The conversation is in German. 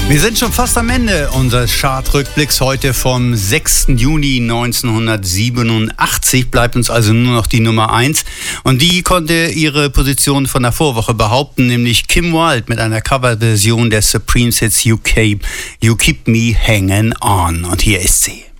Wir sind schon fast am Ende unseres Chartrückblicks heute vom 6. Juni 1987. Bleibt uns also nur noch die Nummer 1. Und die konnte ihre Position von der Vorwoche behaupten, nämlich Kim Wilde mit einer Coverversion der Supremes Hits You Keep Me Hanging On. Und hier ist sie.